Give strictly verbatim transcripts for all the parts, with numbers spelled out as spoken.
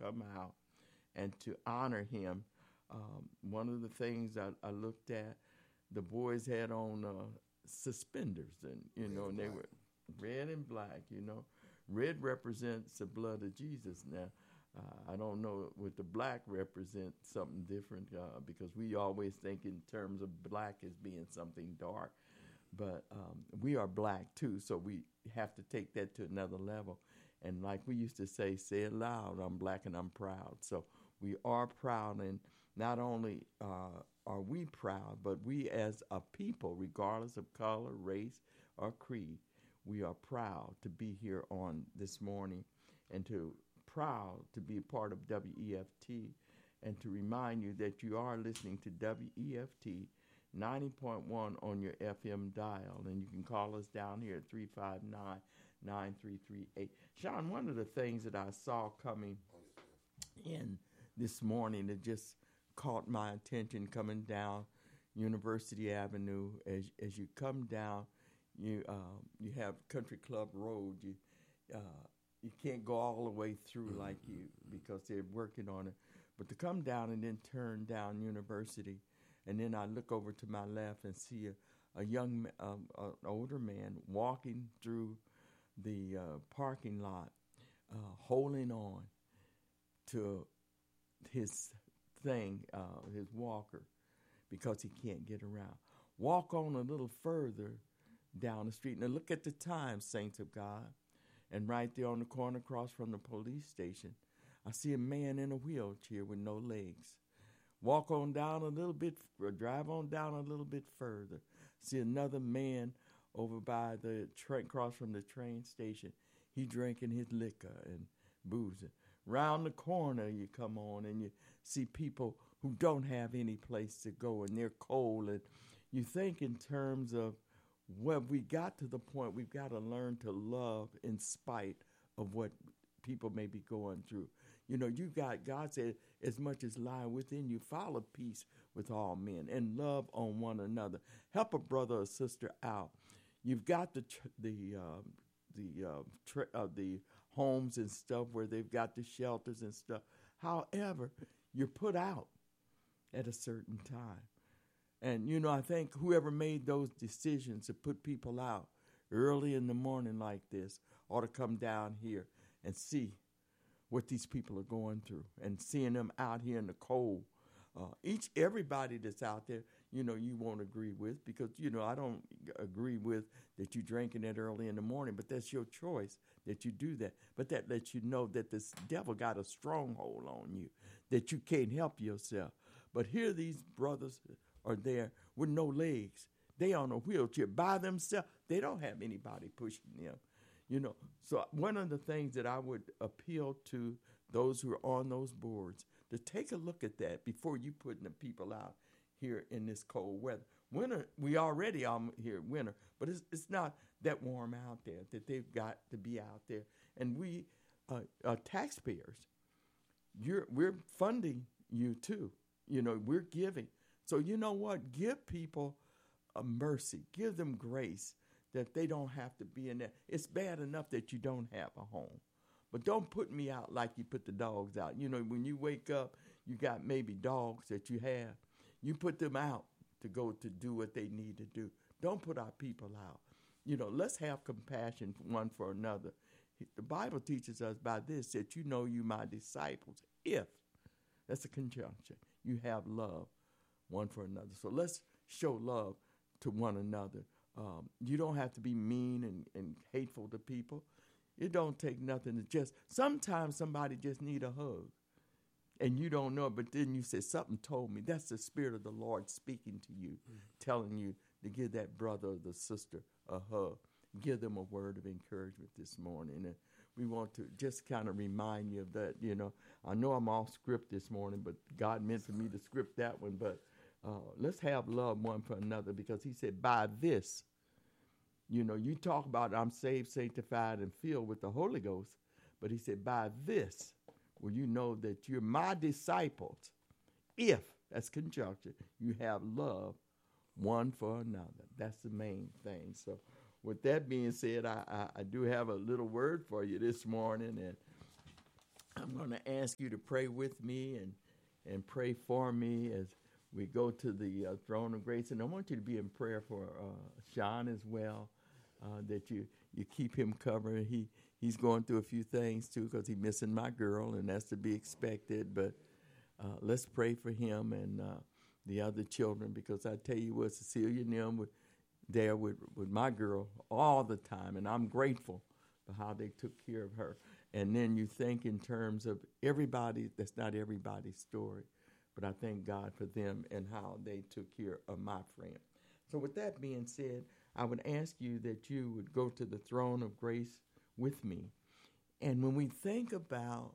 come out and to honor him. Um, one of the things I, I looked at, the boys had on uh, suspenders, and you know, and they were red and black. You know, red represents the blood of Jesus. Now, uh, I don't know what the black represents something different uh, because we always think in terms of black as being something dark, but um, we are black too, so we have to take that to another level. And like we used to say, say it loud, I'm black and I'm proud. So we are proud, and not only uh, are we proud, but we as a people, regardless of color, race, or creed, we are proud to be here on this morning and to proud to be a part of W E F T and to remind you that you are listening to W E F T ninety point one on your F M dial, and you can call us down here at three five nine, nine three three eight. Sean, one of the things that I saw coming in this morning that just caught my attention coming down University Avenue, as as you come down, you uh, you have Country Club Road. You uh, you can't go all the way through like you because they're working on it, but to come down and then turn down University, and then I look over to my left and see a, a young, um, uh, an older man walking through the uh, parking lot, uh, holding on to his thing, uh, his walker, because he can't get around. Walk on a little further down the street. Now look at the time, saints of God. And right there on the corner across from the police station, I see a man in a wheelchair with no legs. Walk on down a little bit, or drive on down a little bit further. See another man over by the train, across from the train station. He drinking his liquor and boozing. Round the corner you come on and you see people who don't have any place to go and they're cold. And you think in terms of, well, we got to the point we've got to learn to love in spite of what people may be going through. You know, you got, God said, as much as lying within you, follow peace with all men and love on one another. Help a brother or sister out. You've got the tr- the uh, the uh, tr- uh, the homes and stuff where they've got the shelters and stuff. However, you're put out at a certain time. And, you know, I think whoever made those decisions to put people out early in the morning like this ought to come down here and see what these people are going through and seeing them out here in the cold. Uh, each, everybody that's out there, you know, you won't agree with because, you know, I don't agree with that you drinking it early in the morning, but that's your choice that you do that. But that lets you know that this devil got a stronghold on you, that you can't help yourself. But here these brothers are there with no legs. They on a wheelchair by themselves. They don't have anybody pushing them, you know. So one of the things that I would appeal to those who are on those boards to take a look at that before you putting the people out here in this cold weather. Winter, we already are here winter, but it's it's not that warm out there that they've got to be out there. And we, uh, uh, taxpayers, you're we're funding you too. You know, we're giving. So you know what? Give people a mercy. Give them grace that they don't have to be in there. It's bad enough that you don't have a home. But don't put me out like you put the dogs out. You know, when you wake up, you got maybe dogs that you have. You put them out to go to do what they need to do. Don't put our people out. You know, let's have compassion one for another. The Bible teaches us by this, that you know you my disciples if, that's a conjunction, you have love one for another. So let's show love to one another. Um, you don't have to be mean and, and hateful to people. It don't take nothing to just, sometimes somebody just need a hug. And you don't know it, but then you say, something told me. That's the Spirit of the Lord speaking to you, mm-hmm. telling you to give that brother or the sister a hug. Give them a word of encouragement this morning. And we want to just kind of remind you of that. You know, I know I'm off script this morning, but God meant for me to script that one. But uh, let's have love one for another, because he said, by this, you know, you talk about I'm saved, sanctified, and filled with the Holy Ghost. But he said, by this, will you know that you're my disciples if, that's conjunction, you have love one for another. That's the main thing. So with that being said, I, I, I do have a little word for you this morning. And I'm going to ask you to pray with me and, and pray for me as we go to the uh, throne of grace. And I want you to be in prayer for uh, Sean as well, uh, that you, you keep him covered. He He's going through a few things, too, because he's missing my girl, and that's to be expected. But uh, let's pray for him and uh, the other children, because I tell you what, Cecilia and them were there with, with my girl all the time, and I'm grateful for how they took care of her. And then you think in terms of everybody, that's not everybody's story, but I thank God for them and how they took care of my friend. So with that being said, I would ask you that you would go to the throne of grace with me. And when we think about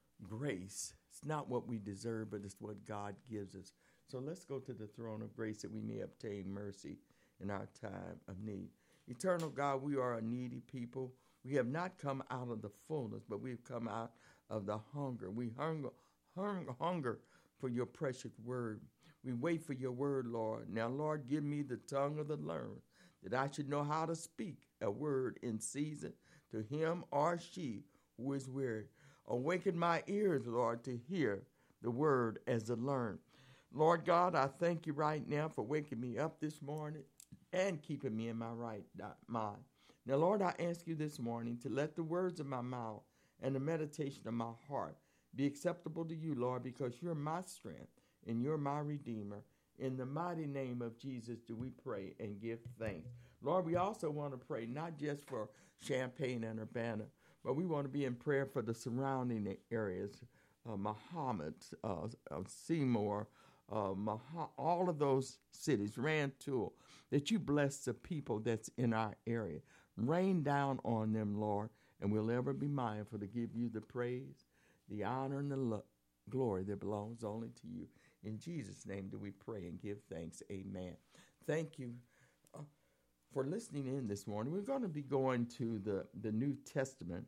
grace, it's not what we deserve, but it's what God gives us. So let's go to the throne of grace that we may obtain mercy in our time of need. Eternal God, we are a needy people. We have not come out of the fullness, but we've come out of the hunger. We hunger, hunger, hunger for your precious word. We wait for your word, Lord. Now, Lord, give me the tongue of the learned, that I should know how to speak a word in season to him or she who is weary. Awaken my ears, Lord, to hear the word as to learn. Lord God, I thank you right now for waking me up this morning and keeping me in my right mind. Now, Lord, I ask you this morning to let the words of my mouth and the meditation of my heart be acceptable to you, Lord, because you're my strength and you're my Redeemer. In the mighty name of Jesus do we pray and give thanks. Lord, we also want to pray not just for Champaign and Urbana, but we want to be in prayer for the surrounding areas, uh, Muhammad, uh, uh, Seymour, uh, Mah- all of those cities, Rantoul, that you bless the people that's in our area. Rain down on them, Lord, and we'll ever be mindful to give you the praise, the honor, and the lo- glory that belongs only to you. In Jesus' name do we pray and give thanks. Amen. Thank you uh, for listening in this morning. We're going to be going to the, the New Testament,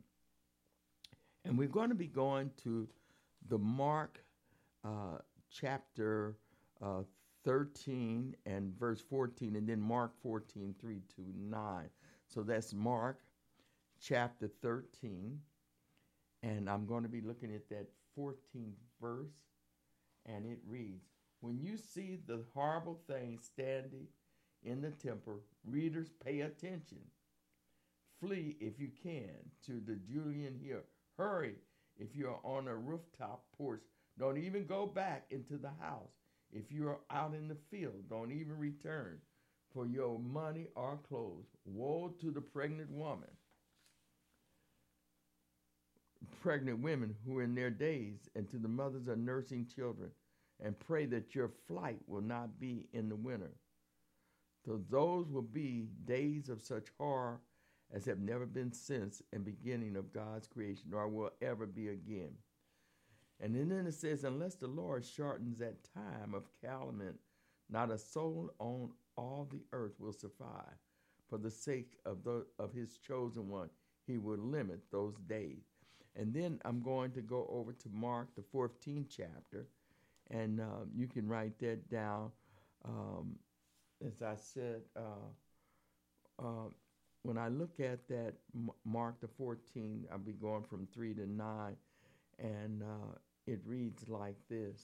and we're going to be going to the Mark uh, chapter uh, thirteen and verse fourteen, and then Mark fourteen, three to nine. So that's Mark chapter thirteen, and I'm going to be looking at that fourteenth verse, and it reads, when you see the horrible thing standing in the temple, readers, pay attention. Flee if you can to the Julian Hill. Hurry if you're on a rooftop porch. Don't even go back into the house. If you're out in the field, don't even return for your money or clothes. Woe to the pregnant woman, pregnant women who are in their days, and to the mothers of nursing children, and pray that your flight will not be in the winter. So those will be days of such horror as have never been since the beginning of God's creation, nor will ever be again. And then it says, unless the Lord shortens that time of calamity, not a soul on all the earth will survive. For the sake of the of his chosen one, he will limit those days. And then I'm going to go over to Mark, the fourteenth chapter, and uh, you can write that down. Um, as I said, uh, uh, when I look at that, M- Mark the fourteenth, I'll be going from three to nine, and uh, it reads like this.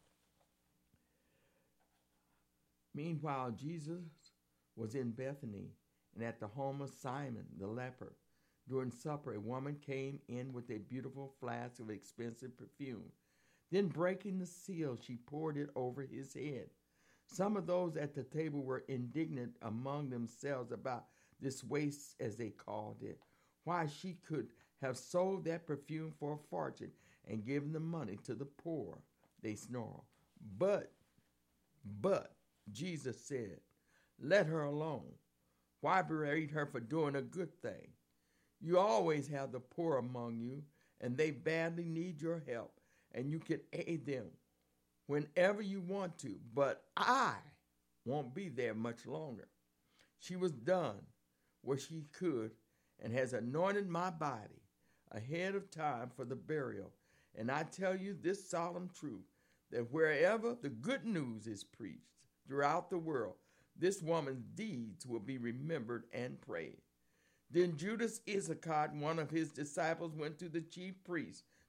Meanwhile, Jesus was in Bethany and at the home of Simon the leper. During supper, a woman came in with a beautiful flask of expensive perfume. Then, breaking the seal, she poured it over his head. Some of those at the table were indignant among themselves about this waste, as they called it. Why, she could have sold that perfume for a fortune and given the money to the poor, they snarled. But, but, Jesus said, let her alone. Why berate her for doing a good thing? You always have the poor among you, and they badly need your help, and you can aid them whenever you want to, but I won't be there much longer. She was done what she could and has anointed my body ahead of time for the burial. And I tell you this solemn truth, that wherever the good news is preached throughout the world, this woman's deeds will be remembered and praised. Then Judas Iscariot, one of his disciples, went to the chief priests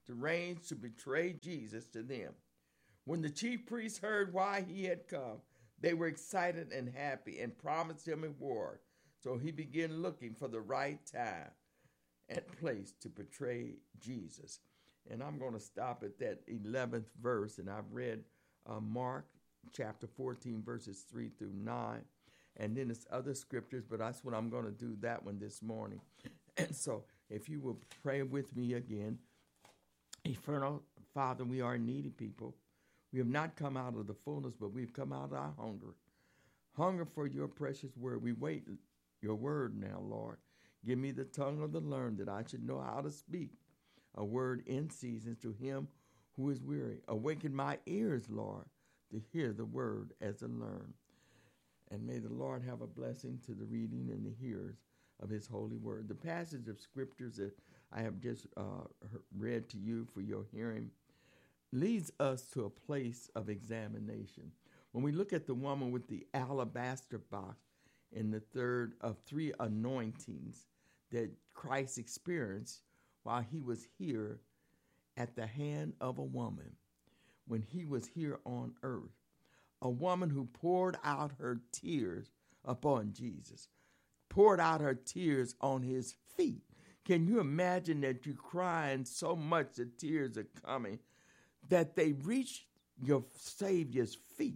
to arrange to betray Jesus to them. When the chief priests heard why he had come, they were excited and happy and promised him a reward. So he began looking for the right time and place to betray Jesus. And I'm going to stop at that eleventh verse, and I've read uh, Mark chapter fourteen, verses three through nine, and then it's other scriptures, but that's what I'm going to do that one this morning. And so if you will pray with me again. Eternal Father, we are needy people. We have not come out of the fullness, but we've come out of our hunger. Hunger for your precious word. We wait your word now, Lord. Give me the tongue of the learned, that I should know how to speak a word in season to him who is weary. Awaken my ears, Lord, to hear the word as a learn. And may the Lord have a blessing to the reading and the hearers of his holy word. The passage of scriptures that I have just uh, read to you for your hearing leads us to a place of examination. When we look at the woman with the alabaster box in the third of three anointings that Christ experienced while he was here at the hand of a woman, when he was here on earth, a woman who poured out her tears upon Jesus, poured out her tears on his feet. Can you imagine that you're crying so much that tears are coming that they reached your Savior's feet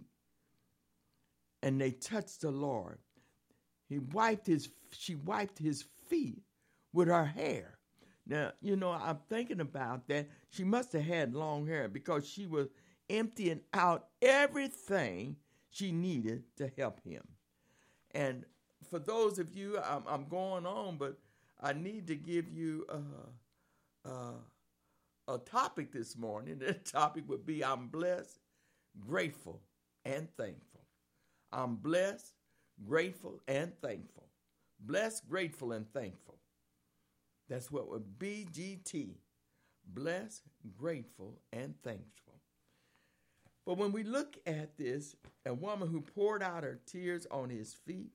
and they touched the Lord? He wiped his, she wiped his feet with her hair. Now, you know, I'm thinking about that. She must have had long hair because she was emptying out everything she needed to help him. And for those of you, I'm, I'm going on, but I need to give you uh, uh, a topic this morning. The topic would be, I'm blessed, grateful, and thankful. I'm blessed, grateful, and thankful. Blessed, grateful, and thankful. That's what would B G T. Blessed, grateful, and thankful. But when we look at this, a woman who poured out her tears on his feet,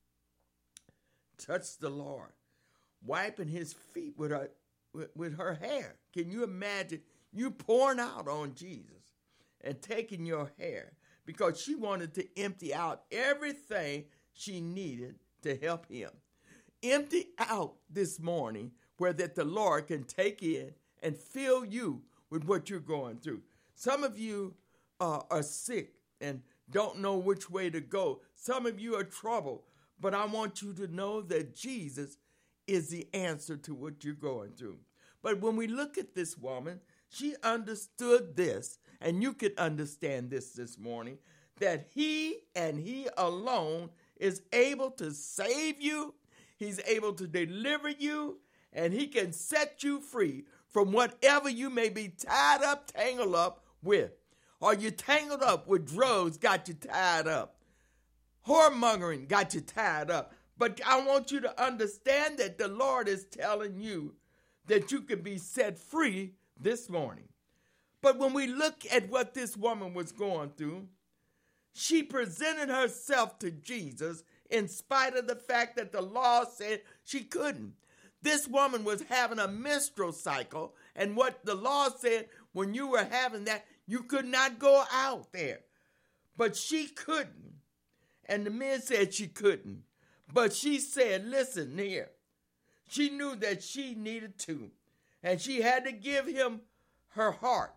touched the Lord, wiping his feet with her, with, with her hair. Can you imagine you pouring out on Jesus and taking your hair because she wanted to empty out everything she needed to help him. Empty out this morning where that the Lord can take in and fill you with what you're going through. Some of you uh, are sick and don't know which way to go. Some of you are troubled, but I want you to know that Jesus is the answer to what you're going through. But when we look at this woman, she understood this, and you can understand this this morning, that he and he alone is able to save you. He's able to deliver you, and he can set you free from whatever you may be tied up, tangled up with. Or you tangled up with drugs, got you tied up. Whoremongering got you tied up. But I want you to understand that the Lord is telling you that you can be set free this morning. But when we look at what this woman was going through, she presented herself to Jesus in spite of the fact that the law said she couldn't. This woman was having a menstrual cycle, and what the law said, when you were having that, you could not go out there. But she couldn't. And the men said she couldn't. But she said, listen here. She knew that she needed to. And she had to give him her heart,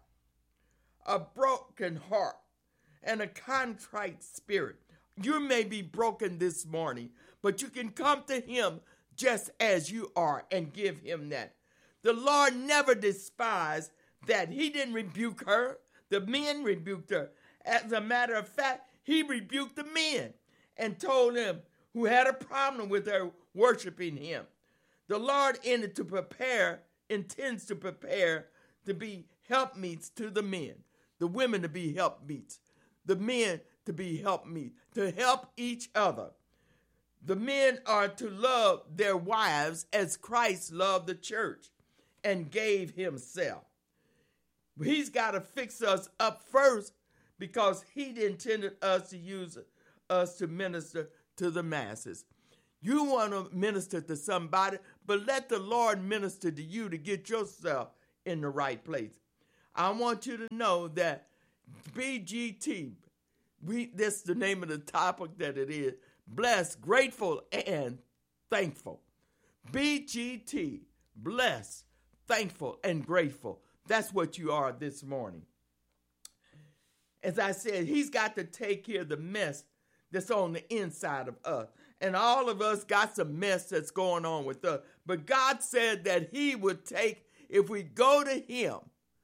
a broken heart, and a contrite spirit. You may be broken this morning, but you can come to him just as you are and give him that. The Lord never despised that. He didn't rebuke her. The men rebuked her. As a matter of fact, he rebuked the men and told them who had a problem with her worshiping him. The Lord ended to prepare, intends to prepare to be helpmeets to the men, the women to be helpmeets, the men to be helpmeets, to help each other. The men are to love their wives as Christ loved the church and gave himself. He's got to fix us up first because he intended us to use us to minister to the masses. You want to minister to somebody, but let the Lord minister to you to get yourself in the right place. I want you to know that B G T, we, this is the name of the topic that it is, blessed, grateful, and thankful. B G T, blessed, thankful, and grateful. That's what you are this morning. As I said, he's got to take care of the mess that's on the inside of us. And all of us got some mess that's going on with us. But God said that he would take, if we go to him,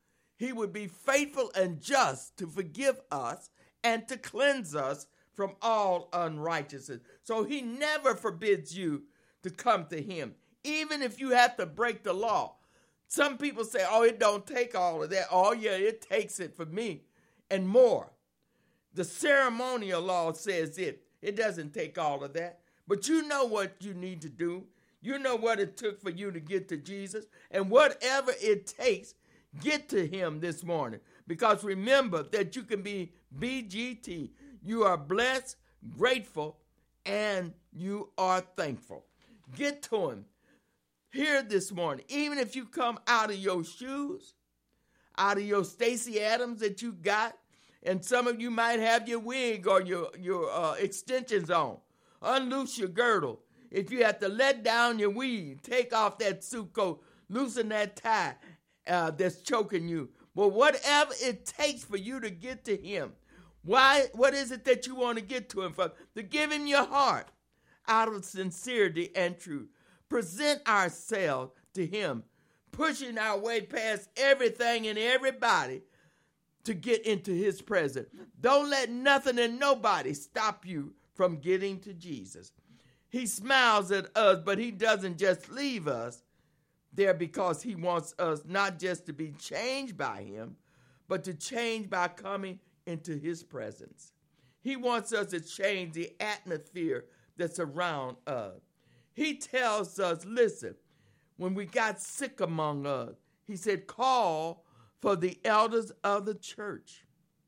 he would be faithful and just to forgive us and to cleanse us from all unrighteousness. So he never forbids you to come to him, even if you have to break the law. Some people say, oh, it don't take all of that. Oh, yeah, it takes it for me and more. The ceremonial law says it. It doesn't take all of that. But you know what you need to do. You know what it took for you to get to Jesus. And whatever it takes, get to him this morning. Because remember that you can be B G T. You are blessed, grateful, and you are thankful. Get to him here this morning. Even if you come out of your shoes, out of your Stacey Adams that you got, and some of you might have your wig or your, your uh, extensions on. Unloose your girdle. If you have to let down your weave, take off that suit coat, loosen that tie uh, that's choking you. Well, whatever it takes for you to get to him. Why? What is it that you want to get to him for? To give him your heart out of sincerity and truth. Present ourselves to him, pushing our way past everything and everybody to get into his presence. Don't let nothing and nobody stop you from getting to Jesus. He smiles at us, but he doesn't just leave us there because he wants us not just to be changed by him, but to change by coming into his presence. He wants us to change the atmosphere that's around us. He tells us, listen, when we got sick among us, he said, call for the elders of the church.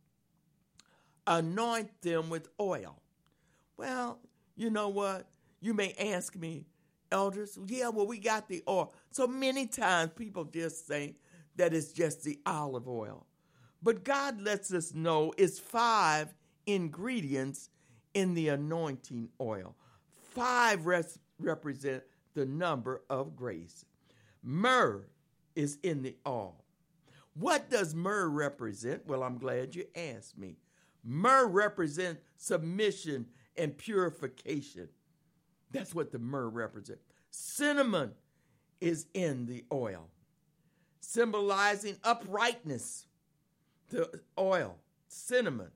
Anoint them with oil. Well, you know what? You may ask me, elders, yeah, well, we got the oil. So many times people just think that it's just the olive oil. But God lets us know it's five ingredients in the anointing oil. Five res- represent the number of grace. Myrrh is in the oil. What does myrrh represent? Well, I'm glad you asked me. Myrrh represents submission and purification. That's what the myrrh represents. Cinnamon is in the oil, symbolizing uprightness. The oil, cinnamon.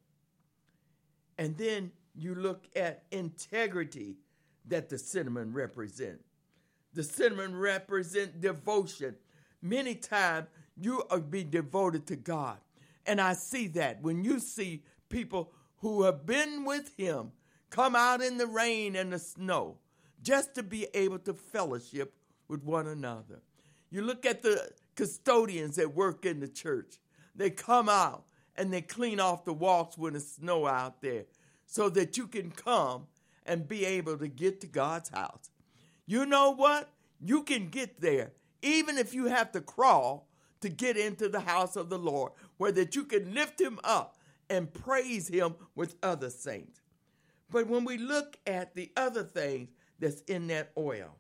And then you look at integrity that the cinnamon represents. The cinnamon represents devotion. Many times you are be devoted to God. And I see that when you see people who have been with him come out in the rain and the snow just to be able to fellowship with one another. You look at the custodians that work in the church. They come out and they clean off the walks when it's snow out there so that you can come and be able to get to God's house. You know what? You can get there even if you have to crawl to get into the house of the Lord, where that you can lift him up and praise him with other saints. But when we look at the other things that's in that oil,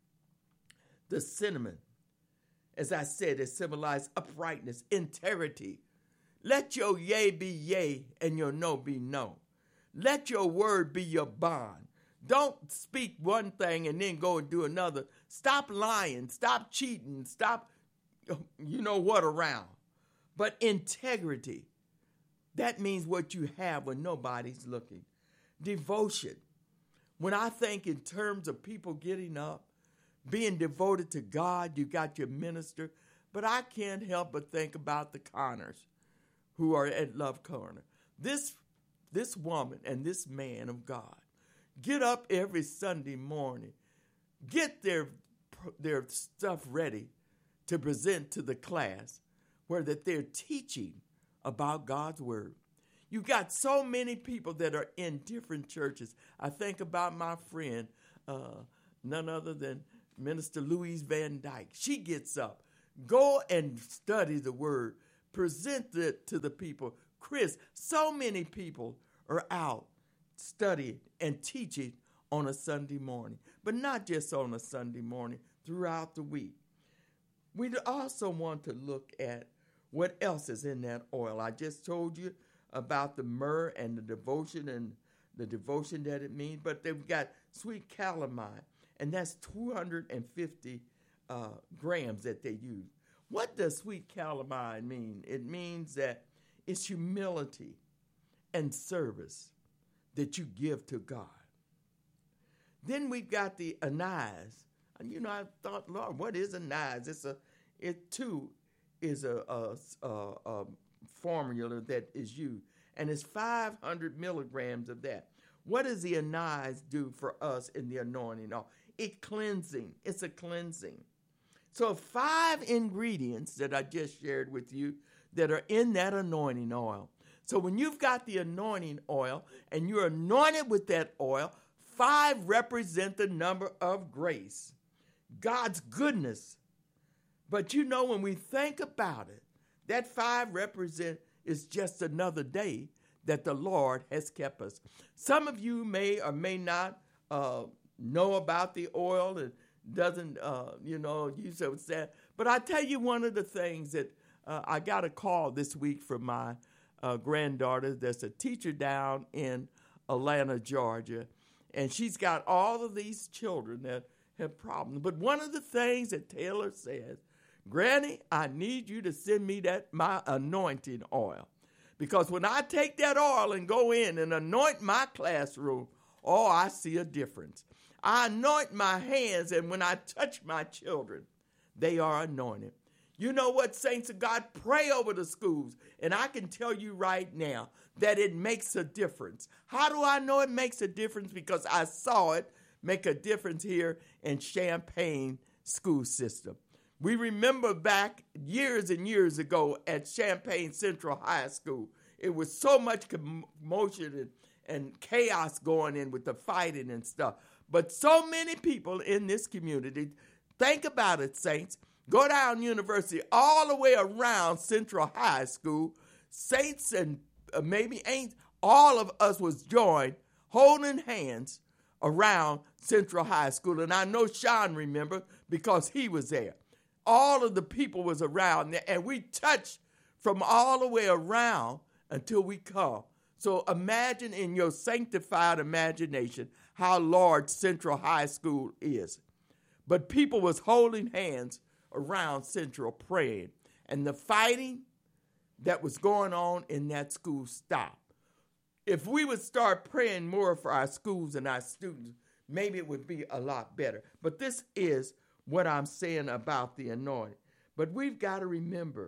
the cinnamon, as I said, it symbolizes uprightness, integrity. Let your yea be yea and your no be no. Let your word be your bond. Don't speak one thing and then go and do another. Stop lying. Stop cheating. Stop, you know what, around. But integrity, that means what you have when nobody's looking. Devotion. When I think in terms of people getting up, being devoted to God, you got your minister. But I can't help but think about the Connors who are at Love Corner. This, this woman and this man of God get up every Sunday morning, get their, their stuff ready to present to the class where that they're teaching about God's word. You got so many people that are in different churches. I think about my friend, uh, none other than Minister Louise Van Dyke. She gets up, Go and study the word. Present it to the people. Chris, so many people are out studying and teaching on a Sunday morning, but not just on a Sunday morning, throughout the week. We also want to look at what else is in that oil. I just told you about the myrrh and the devotion and the devotion that it means, but they've got sweet calamine, and that's two hundred fifty uh, grams that they use. What does sweet calamine mean? It means that it's humility and service that you give to God. Then we've got the anise. And you know, I thought, Lord, what is anise? It's a, it too is a, a, a, a formula that is used, and it's five hundred milligrams of that. What does the anise do for us in the anointing oil? It cleansing. It's a cleansing. So five ingredients that I just shared with you that are in that anointing oil. So when you've got the anointing oil and you're anointed with that oil, five represent the number of grace, God's goodness. But you know, when we think about it, that five represent is just another day that the Lord has kept us. Some of you may or may not uh, know about the oil and doesn't, uh, you know, use it with that. But I tell you, one of the things that uh, I got a call this week from my uh, granddaughter that's a teacher down in Atlanta, Georgia, and she's got all of these children that have problems. But one of the things that Taylor says, Granny, I need you to send me that my anointing oil. Because when I take that oil and go in and anoint my classroom, oh, I see a difference. I anoint my hands, and when I touch my children, they are anointed. You know what, saints of God? Pray over the schools. And I can tell you right now that it makes a difference. How do I know it makes a difference? Because I saw it make a difference here in Champaign school system. We remember back years and years ago at Champaign Central High School, it was so much commotion and, and chaos going in with the fighting and stuff. But so many people in this community, think about it, saints, go down University all the way around Central High School, saints and uh, maybe ain't, all of us was joined, holding hands around Central High School. And I know Sean remember because he was there. All of the people was around there, and we touched from all the way around until we come. So imagine in your sanctified imagination how large Central High School is. But people was holding hands around Central praying, and the fighting that was going on in that school stopped. If we would start praying more for our schools and our students, maybe it would be a lot better. But this is what I'm saying about the anointing. But we've got to remember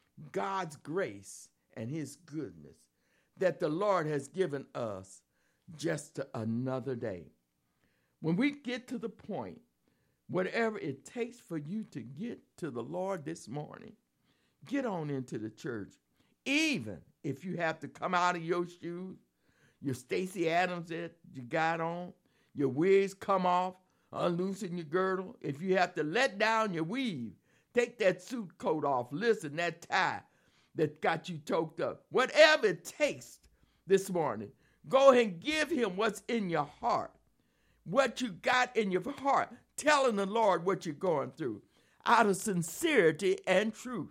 God's grace and his goodness that the Lord has given us just another day. When we get to the point, whatever it takes for you to get to the Lord this morning, get on into the church. Even if you have to come out of your shoes, your Stacey Adams that you got on, your wigs come off, unloosen your girdle. If you have to let down your weave, take that suit coat off. Listen, that tie that got you choked up. Whatever it takes this morning, go ahead and give him what's in your heart. What you got in your heart. Telling the Lord what you're going through. Out of sincerity and truth.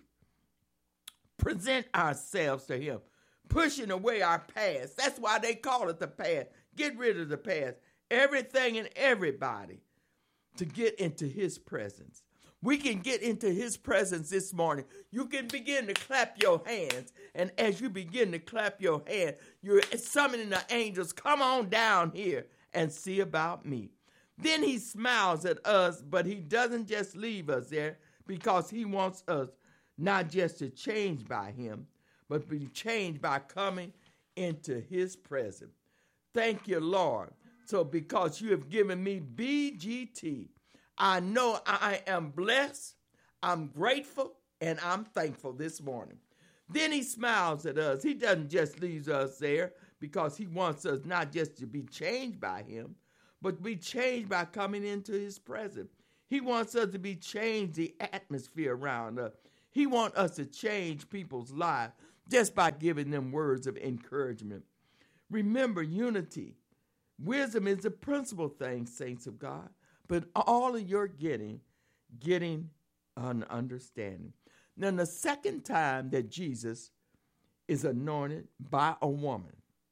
Present ourselves to him. Pushing away our past. That's why they call it the past. Get rid of the past. Everything and everybody to get into his presence. We can get into his presence this morning. You can begin to clap your hands. And as you begin to clap your hands, you're summoning the angels. Come on down here and see about me. Then he smiles at us, but he doesn't just leave us there because he wants us not just to change by him, but be changed by coming into his presence. Thank you, Lord. So because you have given me B G T, I know I am blessed, I'm grateful, and I'm thankful this morning. Then he smiles at us. He doesn't just leave us there because he wants us not just to be changed by him, but be changed by coming into his presence. He wants us to be change the atmosphere around us. He wants us to change people's lives just by giving them words of encouragement. Remember, unity. Wisdom is the principal thing, saints of God, but all of your getting, getting an understanding. Now, the second time that Jesus is anointed by a woman,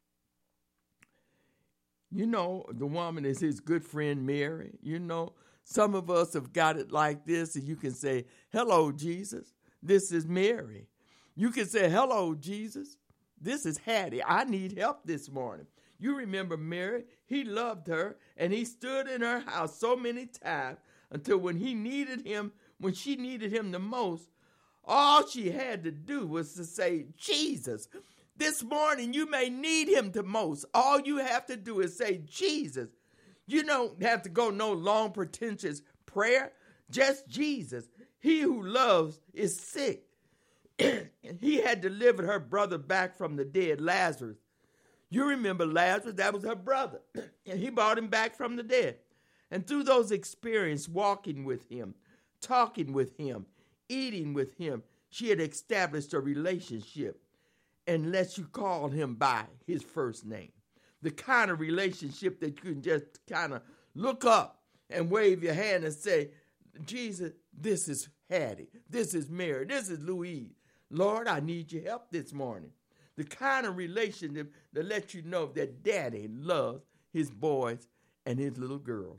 you know, the woman is his good friend Mary. You know, some of us have got it like this, and you can say, hello, Jesus, this is Mary. You can say, hello, Jesus, this is Hattie. I need help this morning. You remember Mary, he loved her, and he stood in her house so many times until when he needed him, when she needed him the most, all she had to do was to say, Jesus. This morning, you may need him the most. All you have to do is say, Jesus. You don't have to go no long, pretentious prayer. Just Jesus. He who loves is sick. He had delivered her brother back from the dead, Lazarus. You remember Lazarus, that was her brother. And he brought him back from the dead. And through those experiences, walking with him, talking with him, eating with him, she had established a relationship. Unless you call him by his first name. The kind of relationship that you can just kind of look up and wave your hand and say, Jesus, this is Hattie. This is Mary. This is Louise. Lord, I need your help this morning. The kind of relationship that lets you know that daddy loves his boys and his little girls.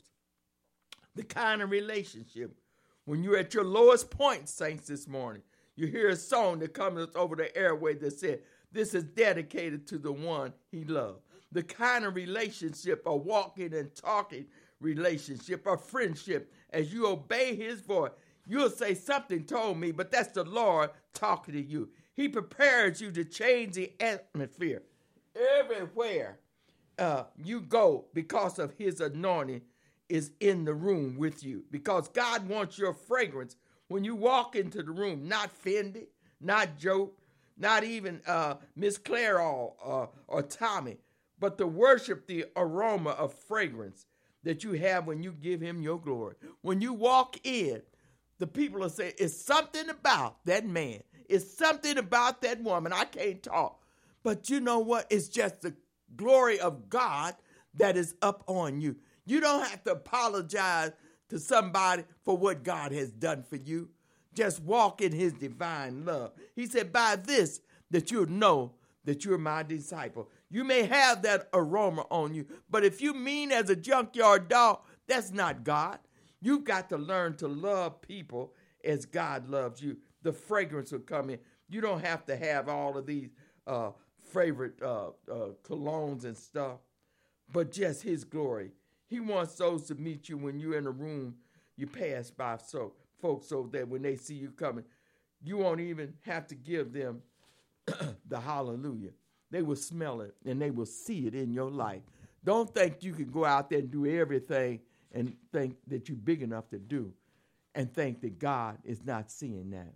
The kind of relationship when you're at your lowest point, saints, this morning, you hear a song that comes over the airway that said, this is dedicated to the one he loved. The kind of relationship, a walking and talking relationship, a friendship, as you obey his voice, you'll say something told me, but that's the Lord talking to you. He prepares you to change the atmosphere everywhere uh, you go because of his anointing is in the room with you. Because God wants your fragrance when you walk into the room, not Fendi, not Joe, not even uh, Miss Clairol uh, or Tommy, but to worship the aroma of fragrance that you have when you give him your glory. When you walk in, the people will say, it's something about that man. It's something about that woman. I can't talk. But you know what? It's just the glory of God that is up on you. You don't have to apologize to somebody for what God has done for you. Just walk in his divine love. He said, by this, that you'll know that you're my disciple. You may have that aroma on you, but if you mean as a junkyard dog, that's not God. You've got to learn to love people as God loves you. The fragrance will come in. You don't have to have all of these uh, favorite uh, uh, colognes and stuff, but just his glory. He wants those to meet you when you're in a room you pass by so folks so that when they see you coming, you won't even have to give them the hallelujah. They will smell it and they will see it in your life. Don't think you can go out there and do everything and think that you're big enough to do and think that God is not seeing that.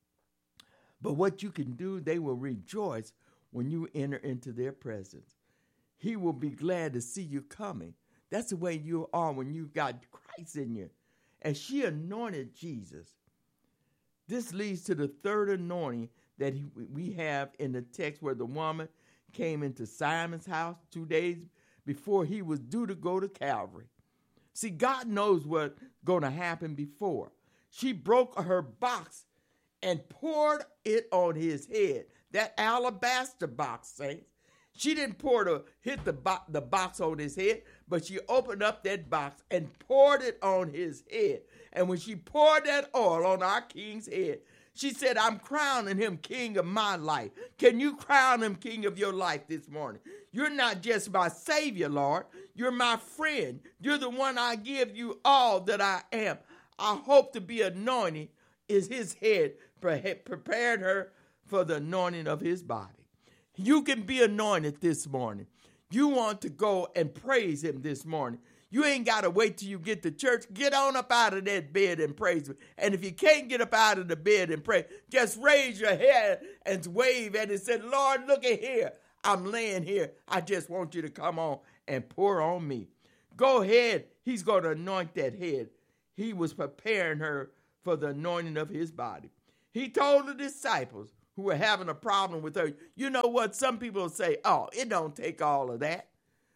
But what you can do, they will rejoice when you enter into their presence. He will be glad to see you coming. That's the way you are when you've got Christ in you. And she anointed Jesus. This leads to the third anointing that he, we have in the text where the woman came into Simon's house two days before he was due to go to Calvary. See, God knows what's going to happen before. She broke her box and poured it on his head. That alabaster box, saints. She didn't pour to hit the, bo- the box on his head, but she opened up that box and poured it on his head. And when she poured that oil on our king's head, she said, I'm crowning him king of my life. Can you crown him king of your life this morning? You're not just my Savior, Lord. You're my friend. You're the one I give you all that I am. I hope to be anointed is his head, prepared her for the anointing of his body. You can be anointed this morning. You want to go and praise him this morning. You ain't got to wait till you get to church. Get on up out of that bed and praise him. And if you can't get up out of the bed and pray, just raise your hand and wave at it and say, Lord, look at here. I'm laying here. I just want you to come on and pour on me. Go ahead. He's going to anoint that head. he was preparing her for the anointing of his body. He told the disciples who were having a problem with her, you know what? Some people will say, oh, it don't take all of that.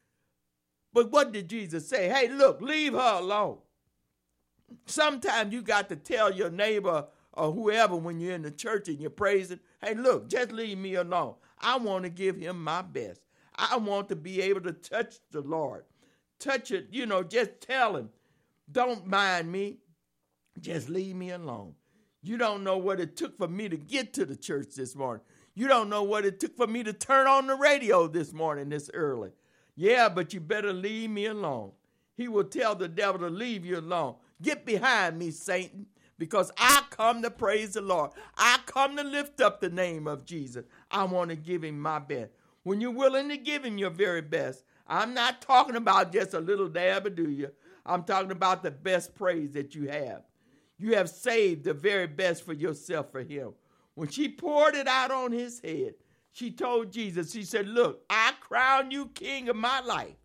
But what did Jesus say? Hey, look, leave her alone. Sometimes you got to tell your neighbor or whoever when you're in the church and you're praising, hey, look, just leave me alone. I want to give him my best. I want to be able to touch the Lord. Touch it, you know, just tell him, don't mind me. Just leave me alone. You don't know what it took for me to get to the church this morning. You don't know what it took for me to turn on the radio this morning this early. Yeah, but you better leave me alone. He will tell the devil to leave you alone. Get behind me, Satan, because I come to praise the Lord. I come to lift up the name of Jesus. I want to give him my best. When you're willing to give him your very best, I'm not talking about just a little dab of do you. I'm talking about the best praise that you have. You have saved the very best for yourself for him. When she poured it out on his head, she told Jesus, she said, look, I crown you king of my life.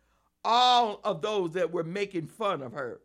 All of those that were making fun of her,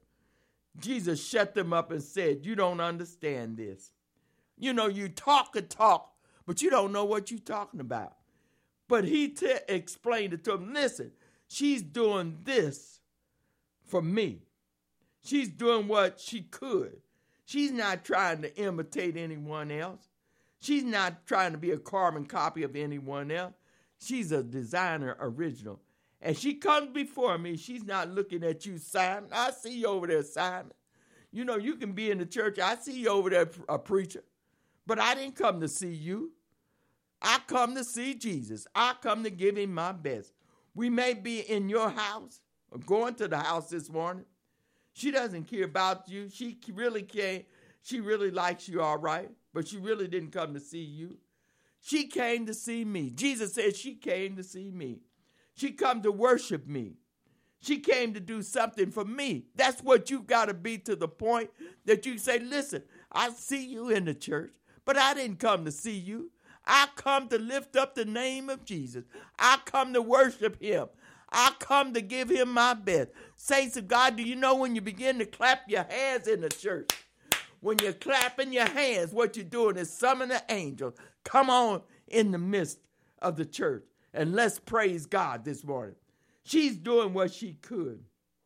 Jesus shut them up and said, you don't understand this. You know, you talk and talk, but you don't know what you're talking about. But he t- explained it to him. Listen, she's doing this for me. She's doing what she could. She's not trying to imitate anyone else. She's not trying to be a carbon copy of anyone else. She's a designer original. As she comes before me, she's not looking at you, Simon. I see you over there, Simon. You know, you can be in the church. I see you over there, a preacher. But I didn't come to see you. I come to see Jesus. I come to give him my best. We may be in your house or going to the house this morning. She doesn't care about you. She really can't. She really likes you all right, but she really didn't come to see you. She came to see me. Jesus said she came to see me. She come to worship me. She came to do something for me. That's what you've got to be, to the point that you say, listen, I see you in the church, but I didn't come to see you. I come to lift up the name of Jesus. I come to worship him. I come to give him my best. Saints of God, do you know when you begin to clap your hands in the church, when you're clapping your hands, what you're doing is summon the angels. Come on in the midst of the church and let's praise God this morning. She's doing what she could.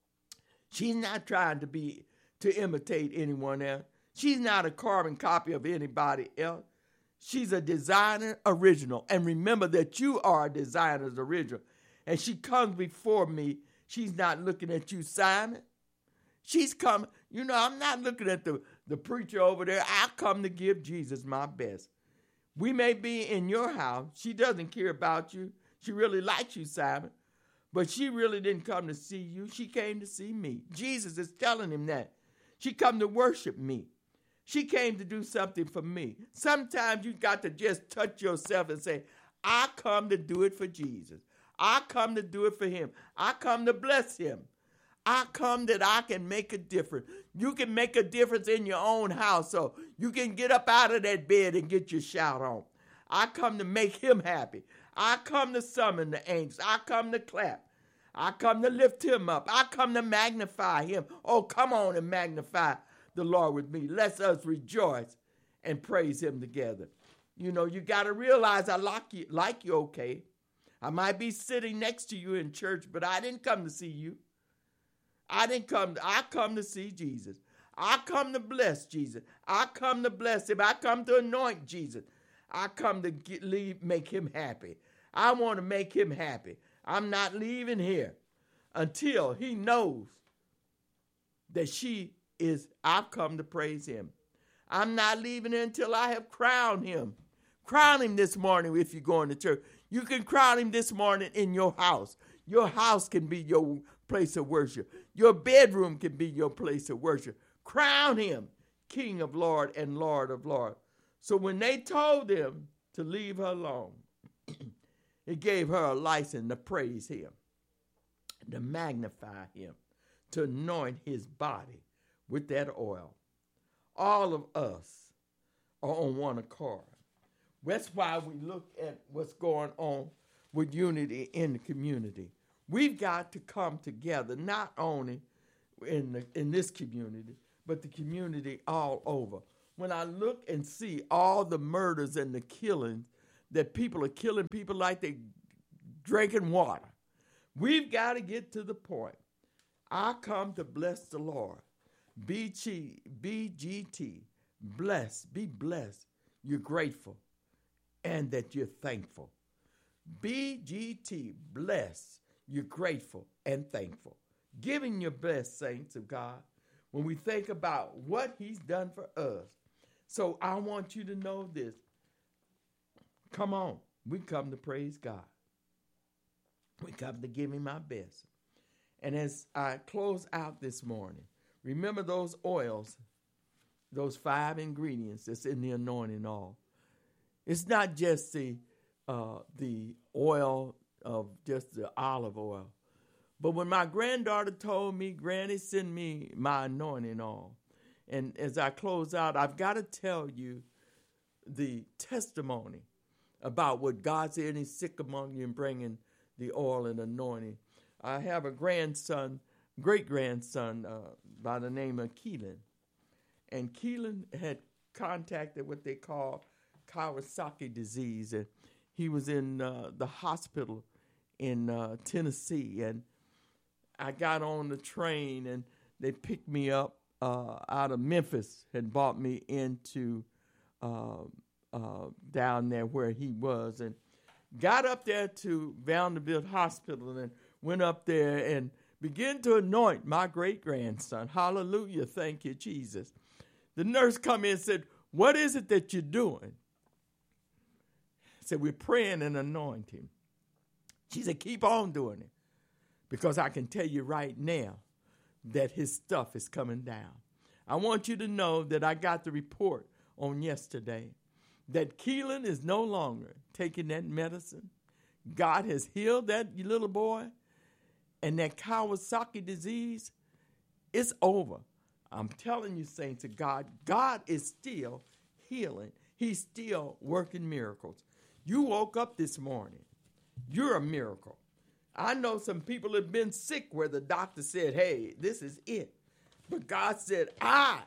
She's not trying to be, to imitate anyone else. She's not a carbon copy of anybody else. She's a designer original. And remember that you are a designer's original. And she comes before me. She's not looking at you, Simon. She's coming. You know, I'm not looking at the, the preacher over there. I come to give Jesus my best. We may be in your house. She doesn't care about you. She really likes you, Simon. But she really didn't come to see you. She came to see me. Jesus is telling him that. She come to worship me. She came to do something for me. Sometimes you got to just touch yourself and say, I come to do it for Jesus. I come to do it for him. I come to bless him. I come that I can make a difference. You can make a difference in your own house, so you can get up out of that bed and get your shout on. I come to make him happy. I come to summon the angels. I come to clap. I come to lift him up. I come to magnify him. Oh, come on and magnify the Lord with me. Let us rejoice and praise him together. You know, you got to realize I like you, like you, okay? I might be sitting next to you in church, but I didn't come to see you. I didn't come, to, I come to see Jesus. I come to bless Jesus. I come to bless him. I come to anoint Jesus. I come to get, leave, make him happy. I want to make him happy. I'm not leaving here until he knows that she is, I've come to praise him. I'm not leaving here until I have crowned him. Crown him this morning if you're going to church. You can crown him this morning in your house. Your house can be your place of worship. Your bedroom can be your place of worship. Crown him King of Lord and Lord of Lord. So when they told him to leave her alone, it gave her a license to praise him, to magnify him, to anoint his body with that oil. All of us are on one accord. That's why we look at what's going on with unity in the community. We've got to come together, not only in the, in this community, but the community all over. When I look and see all the murders and the killings that people are killing people like they drinking water, we've got to get to the point. I come to bless the Lord. B G T, bless, be blessed. You're grateful and that you're thankful. B G T, bless, you're grateful and thankful. Giving your best, saints of God, when we think about what he's done for us. So I want you to know this. Come on, we come to praise God. We come to give him our best. And as I close out this morning, remember those oils, those five ingredients that's in the anointing oil. It's not just the uh, the oil of just the olive oil. But when my granddaughter told me, Granny, send me my anointing oil. And as I close out, I've got to tell you the testimony about what God said, he's sick among you and bringing the oil and anointing. I have a grandson, great-grandson uh, by the name of Keelan. And Keelan had contacted what they call Kawasaki disease. And he was in uh, the hospital in uh, Tennessee. And I got on the train, and they picked me up uh, out of Memphis and brought me into uh, uh, down there where he was. And got up there to Vanderbilt Hospital and went up there and began to anoint my great-grandson. Hallelujah. Thank you, Jesus. The nurse come in and said, what is it that you're doing? I said, we're praying and anointing. She said, keep on doing it, because I can tell you right now that his stuff is coming down. I want you to know that I got the report on yesterday that Keelan is no longer taking that medicine. God has healed that little boy, and that Kawasaki disease, it's over. I'm telling you, saints of God, God is still healing. He's still working miracles. You woke up this morning. You're a miracle. I know some people have been sick where the doctor said, hey, this is it. But God said, I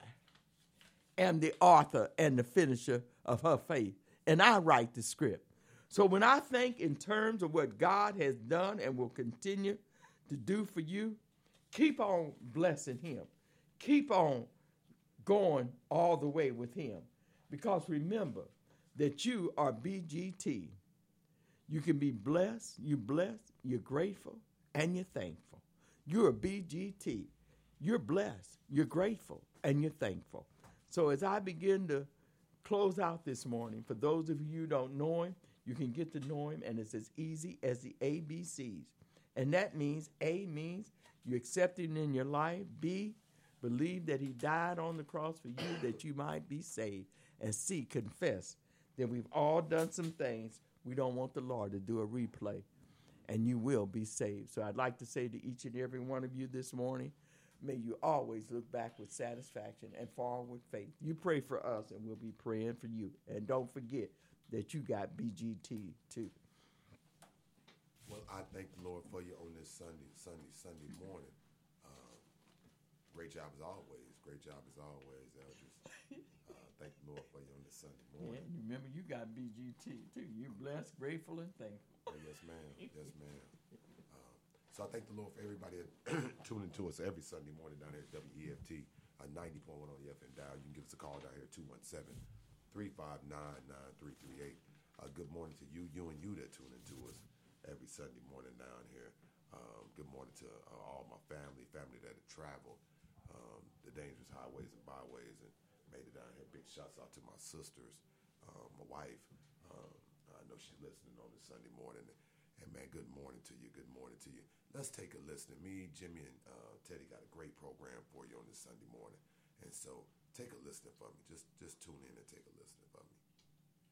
am the author and the finisher of her faith, and I write the script. So when I think in terms of what God has done and will continue to do for you, keep on blessing him. Keep on going all the way with him. Because remember that you are B G T. You can be blessed, you're blessed, you're grateful, and you're thankful. You're a B G T. You're blessed, you're grateful, and you're thankful. So as I begin to close out this morning, for those of you who don't know him, you can get to know him, and it's as easy as the A B Cs. And that means A means you accept him in your life. B, believe that he died on the cross for you that you might be saved. And C, confess that we've all done some things we don't want the Lord to do a replay, and you will be saved. So I'd like to say to each and every one of you this morning, may you always look back with satisfaction and forward with faith. You pray for us, and we'll be praying for you. And don't forget that you got B G T too. Well, I thank the Lord for you on this Sunday, Sunday, Sunday morning. Uh, great job as always. Great job as always, Eldris. Uh, thank the Lord for you on this Sunday morning. Yeah, remember, you got B G T too. You're blessed, grateful, and thankful. Oh, yes, ma'am. Yes, ma'am. Uh, so I thank the Lord for everybody tuning to us every Sunday morning down here at W E F T, uh, ninety point one on the F M dial. You can give us a call down here at two one seven, three five nine, nine three three eight. Uh, good morning to you, you and you that tune in to us every Sunday morning down here. Um, good morning to uh, all my family, family that have traveled um, the dangerous highways and byways and made it down here. Big shouts out to my sisters, um, my wife. Um, I know she's listening on this Sunday morning. And, man, good morning to you. Good morning to you. Let's take a listen. Me, Jimmy, and uh, Teddy got a great program for you on this Sunday morning. And so take a listen for me. Just, just tune in and take a listen for me.